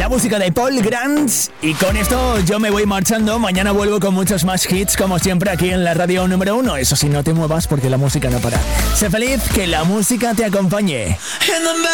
la música de Paul Grant. Y con esto yo me voy marchando. Mañana vuelvo con muchos más hits, como siempre, aquí en la radio número 1. Eso sí, no te muevas porque la música no para. Sé feliz, que la música te acompañe.